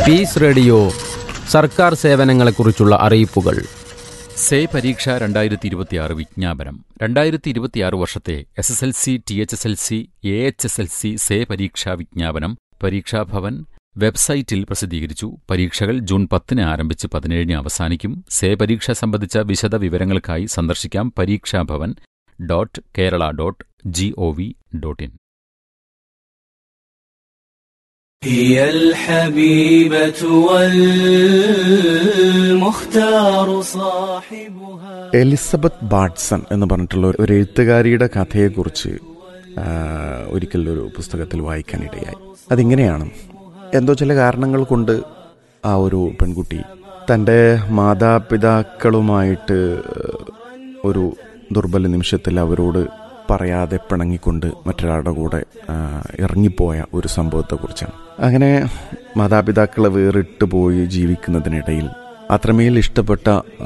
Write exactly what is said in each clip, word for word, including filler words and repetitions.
Piece radio സർക്കാർ സേവനങ്ങളെക്കുറിച്ചുള്ള അറിയിപ്പുകൾ. Say പരീക്ഷ രണ്ടായിരത്തി ഇരുപത്തിയാറ് വിജ്ഞാപനം. രണ്ടായിരത്തി ഇരുപത്തിയാറ് വർഷത്തെ S S L C, T H S L C, A H S L C say പരീക്ഷാ വിജ്ഞാപനം പരീക്ഷാഭവൻ വെബ്സൈറ്റിൽ പ്രസിദ്ധീകരിച്ചു. പരീക്ഷകൾ ജൂൺ പത്തിന് ആരംഭിച്ച് പതിനേഴിന് അവസാനിക്കും. സേ പരീക്ഷ സംബന്ധിച്ച വിശദ വിവരങ്ങൾക്കായി സന്ദർശിക്കാം Pareeksha Bhavan dot Kerala dot G O V dot in. هي الحبيبة والمختار صاحبها. Elizabeth ബാർട്സൺ എന്ന് പറഞ്ഞിട്ടുള്ള ഒരു എഴുത്തുകാരിയുടെ കഥയെക്കുറിച്ച് ഒരിക്കൽ ഒരു പുസ്തകത്തിൽ വായിക്കാനിടയായി. അതിങ്ങനെയാണ്, എന്തോ ചില കാരണങ്ങൾ കൊണ്ട് ആ ഒരു പെൺകുട്ടി തൻ്റെ മാതാപിതാക്കളുമായിട്ട് ഒരു ദുർബല നിമിഷത്തിൽ അവരോട് പറയാതെ പിണങ്ങിക്കൊണ്ട് മറ്റൊരാളുടെ കൂടെ ഇറങ്ങിപ്പോയ ഒരു സംഭവത്തെക്കുറിച്ചാണ്. അങ്ങനെ മാതാപിതാക്കളെ വേറിട്ട് പോയി ജീവിക്കുന്നതിനിടയിൽ അത്രമേൽ ഇഷ്ടപ്പെട്ട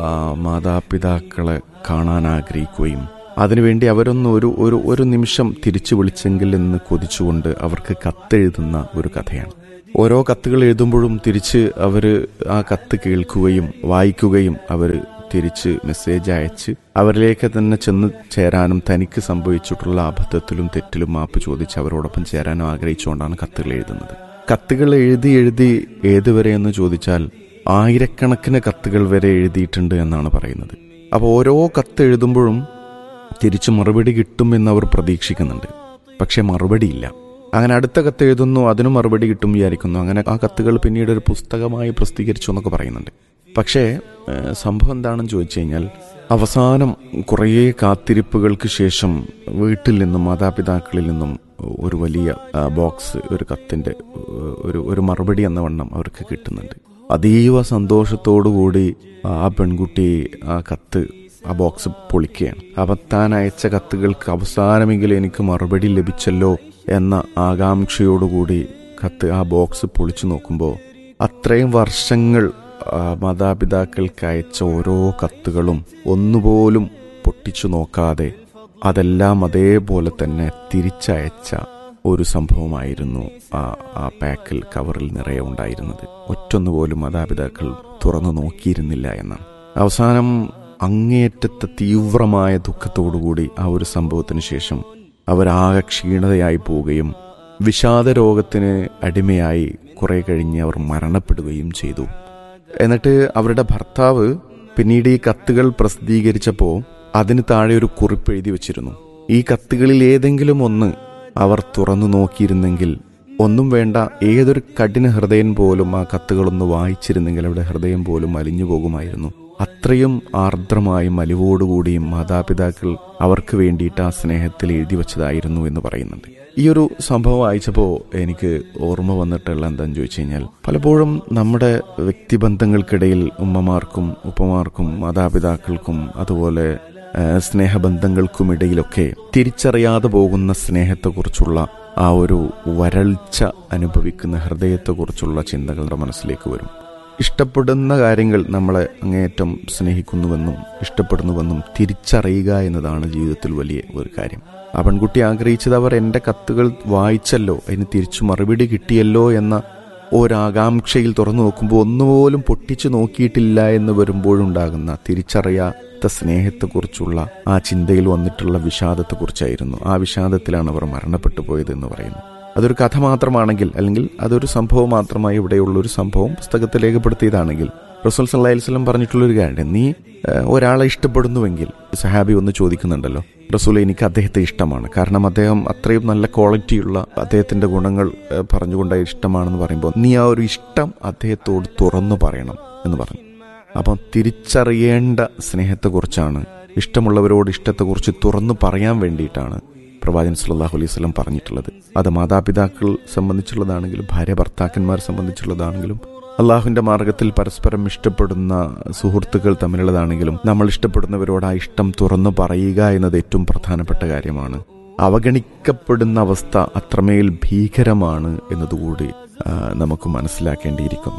മാതാപിതാക്കളെ കാണാൻ ആഗ്രഹിക്കുകയും അതിനുവേണ്ടി അവരൊന്ന് ഒരു ഒരു ഒരു നിമിഷം തിരിച്ചു വിളിച്ചെങ്കിൽ എന്ന് കൊതിച്ചുകൊണ്ട് അവർക്ക് കത്തെഴുതുന്ന ഒരു കഥയാണ്. ഓരോ കത്തുകൾ എഴുതുമ്പോഴും തിരിച്ച് അവർ ആ കത്ത് കേൾക്കുകയും വായിക്കുകയും അവർ തിരിച്ച് മെസ്സേജ് അയച്ച് അവരിലേക്ക് തന്നെ ചെന്ന് ചേരാനും തനിക്ക് സംഭവിച്ചിട്ടുള്ള അബദ്ധത്തിലും തെറ്റിലും മാപ്പ് ചോദിച്ച് അവരോടൊപ്പം ചേരാനും ആഗ്രഹിച്ചുകൊണ്ടാണ് കത്തുകൾ എഴുതുന്നത്. കത്തുകൾ എഴുതി എഴുതി ഏതുവരെ എന്ന് ചോദിച്ചാൽ ആയിരക്കണക്കിന് കത്തുകൾ വരെ എഴുതിയിട്ടുണ്ട് എന്നാണ് പറയുന്നത്. അപ്പോൾ ഓരോ കത്ത് എഴുതുമ്പോഴും തിരിച്ച് മറുപടി കിട്ടുമെന്ന് അവർ പ്രതീക്ഷിക്കുന്നുണ്ട്. പക്ഷെ മറുപടിയില്ല. അങ്ങനെ അടുത്ത കത്ത് എഴുതുന്നു, അതിനും മറുപടി കിട്ടും വിചാരിക്കുന്നു. അങ്ങനെ ആ കത്തുകൾ പിന്നീട് ഒരു പുസ്തകമായി പ്രസിദ്ധീകരിച്ചു എന്നൊക്കെ പറയുന്നുണ്ട്. പക്ഷേ സംഭവം എന്താണെന്ന് ചോദിച്ചു കഴിഞ്ഞാൽ അവസാനം കുറേ കാത്തിരിപ്പുകൾക്ക് ശേഷം വീട്ടിൽ നിന്നും മാതാപിതാക്കളിൽ നിന്നും ഒരു വലിയ ബോക്സ്, ഒരു കത്തിൻ്റെ ഒരു ഒരു മറുപടി എന്ന വണ്ണം അവർക്ക് കിട്ടുന്നുണ്ട്. അതീവ സന്തോഷത്തോടു കൂടി ആ പെൺകുട്ടി ആ കത്ത് ആ ബോക്സ് പൊളിക്കുകയാണ്. അപ്പം താൻ അയച്ച കത്തുകൾക്ക് അവസാനമെങ്കിലും എനിക്ക് മറുപടി ലഭിച്ചല്ലോ എന്ന ആകാംക്ഷയോടുകൂടി കത്ത് ആ ബോക്സ് പൊളിച്ചു നോക്കുമ്പോൾ അത്രയും വർഷങ്ങൾ മാതാപിതാക്കൾക്ക് അയച്ച ഓരോ കത്തുകളും ഒന്നുപോലും പൊട്ടിച്ചു നോക്കാതെ അതെല്ലാം അതേപോലെ തന്നെ തിരിച്ചയച്ച ഒരു സംഭവമായിരുന്നു ആ ആ പാക്കിൽ, കവറിൽ നിറയെ ഉണ്ടായിരുന്നത്. ഒറ്റൊന്നുപോലും മാതാപിതാക്കൾ തുറന്നു നോക്കിയിരുന്നില്ല എന്നാണ്. അവസാനം അങ്ങേയറ്റത്തെ തീവ്രമായ ദുഃഖത്തോടുകൂടി ആ ഒരു സംഭവത്തിന് ശേഷം അവരാകെ ക്ഷീണതയായി പോവുകയും വിഷാദ രോഗത്തിന് അടിമയായി കുറെ കഴിഞ്ഞ് അവർ മരണപ്പെടുകയും ചെയ്തു. എന്നിട്ട് അവരുടെ ഭർത്താവ് പിന്നീട് ഈ കത്തുകൾ പ്രസിദ്ധീകരിച്ചപ്പോൾ അതിന് താഴെ ഒരു കുറിപ്പ് എഴുതി വച്ചിരുന്നു. ഈ കത്തുകളിൽ ഏതെങ്കിലും ഒന്ന് അവർ തുറന്നു നോക്കിയിരുന്നെങ്കിൽ, ഒന്നും വേണ്ട, ഏതൊരു കഠിന ഹൃദയൻ പോലും ആ കത്തുകളൊന്ന് വായിച്ചിരുന്നെങ്കിൽ അവരുടെ ഹൃദയം പോലും അലിഞ്ഞു പോകുമായിരുന്നു. അത്രയും ആർദ്രമായും അലിവോടുകൂടിയും മാതാപിതാക്കൾ അവർക്ക് വേണ്ടിയിട്ട് ആ സ്നേഹത്തിൽ എഴുതി വച്ചതായിരുന്നു എന്ന് പറയുന്നുണ്ട്. ഈ ഒരു സംഭവം വായിച്ചപ്പോൾ എനിക്ക് ഓർമ്മ വന്നിട്ടുള്ള എന്താണെന്ന് ചോദിച്ചു കഴിഞ്ഞാൽ, പലപ്പോഴും നമ്മുടെ വ്യക്തിബന്ധങ്ങൾക്കിടയിൽ ഉമ്മമാർക്കും ഉപ്പമാർക്കും മാതാപിതാക്കൾക്കും അതുപോലെ സ്നേഹബന്ധങ്ങൾക്കുമിടയിലൊക്കെ തിരിച്ചറിയാതെ പോകുന്ന സ്നേഹത്തെക്കുറിച്ചുള്ള ആ ഒരു വരൾച്ച അനുഭവിക്കുന്ന ഹൃദയത്തെക്കുറിച്ചുള്ള ചിന്തകൾ നമ്മുടെ മനസ്സിലേക്ക് വരും. ഇഷ്ടപ്പെടുന്ന കാര്യങ്ങൾ നമ്മളെ അങ്ങേയറ്റം സ്നേഹിക്കുന്നുവെന്നും ഇഷ്ടപ്പെടുന്നുവെന്നും തിരിച്ചറിയുക എന്നതാണ് ജീവിതത്തിൽ വലിയ ഒരു കാര്യം. ആ പെൺകുട്ടി ആഗ്രഹിച്ചത് അവർ എൻ്റെ കത്തുകൾ വായിച്ചല്ലോ, അതിന് തിരിച്ചു മറുപടി കിട്ടിയല്ലോ എന്ന ഒരാകാംക്ഷയിൽ തുറന്നു നോക്കുമ്പോൾ ഒന്നുപോലും പൊട്ടിച്ചു നോക്കിയിട്ടില്ല എന്ന് വരുമ്പോഴുണ്ടാകുന്ന തിരിച്ചറിയാത്ത സ്നേഹത്തെക്കുറിച്ചുള്ള ആ ചിന്തയിൽ വന്നിട്ടുള്ള വിഷാദത്തെക്കുറിച്ചായിരുന്നു. ആ വിഷാദത്തിലാണ് അവർ മരണപ്പെട്ടു പോയത് എന്ന് പറയുന്നു. അതൊരു കഥ മാത്രമാണെങ്കിൽ, അല്ലെങ്കിൽ അതൊരു സംഭവം മാത്രമായി ഇവിടെയുള്ളൊരു സംഭവം പുസ്തകത്തിൽ രേഖപ്പെടുത്തിയതാണെങ്കിൽ, റസൂൽ സല്ലല്ലാഹു അലൈഹി വസല്ലം പറഞ്ഞിട്ടുള്ളൊരു കാര്യം, നീ ഒരാളെ ഇഷ്ടപ്പെടുന്നുവെങ്കിൽ, സഹാബി ഒന്ന് ചോദിക്കുന്നുണ്ടല്ലോ, റസൂൽ എനിക്ക് അദ്ദേഹത്തെ ഇഷ്ടമാണ്, കാരണം അദ്ദേഹം അത്രയും നല്ല ക്വാളിറ്റിയുള്ള അദ്ദേഹത്തിൻ്റെ ഗുണങ്ങൾ പറഞ്ഞുകൊണ്ട് ഇഷ്ടമാണെന്ന് പറയുമ്പോൾ നീ ആ ഒരു ഇഷ്ടം അദ്ദേഹത്തോട് തുറന്നു പറയണം എന്ന് പറഞ്ഞു. അപ്പം തിരിച്ചറിയേണ്ട സ്നേഹത്തെക്കുറിച്ചാണ്, ഇഷ്ടമുള്ളവരോട് ഇഷ്ടത്തെക്കുറിച്ച് തുറന്നു പറയാൻ വേണ്ടിയിട്ടാണ് പ്രവാചകൻ സല്ലല്ലാഹു അലൈഹി വസല്ലം പറഞ്ഞിട്ടുള്ളത്. അത് മാതാപിതാക്കൾ സംബന്ധിച്ചുള്ളതാണെങ്കിലും ഭാര്യ ഭർത്താക്കന്മാരെ സംബന്ധിച്ചുള്ളതാണെങ്കിലും അള്ളാഹുവിൻ്റെ മാർഗത്തിൽ പരസ്പരം ഇഷ്ടപ്പെടുന്ന സുഹൃത്തുക്കൾ തമ്മിലുള്ളതാണെങ്കിലും നമ്മൾ ഇഷ്ടപ്പെടുന്നവരോട് ആ ഇഷ്ടം തുറന്നു പറയുക എന്നത് ഏറ്റവും പ്രധാനപ്പെട്ട കാര്യമാണ്. അവഗണിക്കപ്പെടുന്ന അവസ്ഥ അത്രമേൽ ഭീകരമാണ് എന്നതുകൂടി നമുക്ക് മനസ്സിലാക്കേണ്ടിയിരിക്കുന്നു.